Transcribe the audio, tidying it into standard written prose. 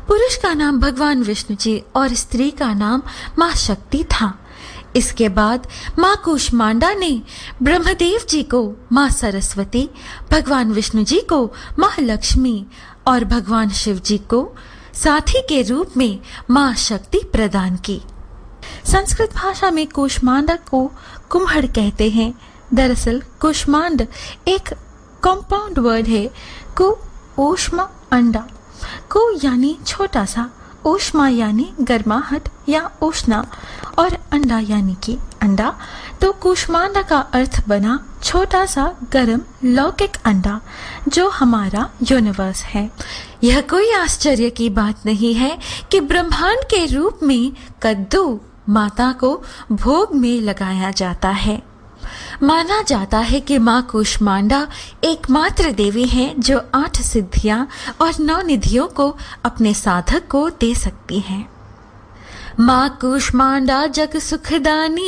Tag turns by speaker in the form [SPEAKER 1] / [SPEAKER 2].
[SPEAKER 1] पुरुष का नाम भगवान विष्णु जी और स्त्री का नाम माँ शक्ति था। इसके बाद माँ कूष्मांडा ने ब्रह्मदेव जी को माँ सरस्वती, भगवान विष्णु जी को माँ लक्ष्मी और भगवान शिव जी को साथी के रूप में माँ शक्ति प्रदान की। संस्कृत भाषा में कूष्मांडा को कुम्हड़ कहते हैं। दरअसल कूष्मांड एक कॉम्पाउंड वर्ड है। कु ऊष्मा अंडा, कु यानी छोटा सा, ऊष्मा यानी गर्माहट या उष्णा और अंडा यानी कि अंडा। तो कूष्मांडा का अर्थ बना छोटा सा गर्म लौकिक अंडा जो हमारा यूनिवर्स है। यह कोई आश्चर्य की बात नहीं है कि ब्रह्मांड के रूप में कद्दू माता को भोग में लगाया जाता है। माना जाता है कि माँ कूष्मांडा एकमात्र देवी है जो 8 सिद्धियां और 9 निधियों को अपने साधक को दे सकती हैं। माँ कूष्मांडा जग सुखदानी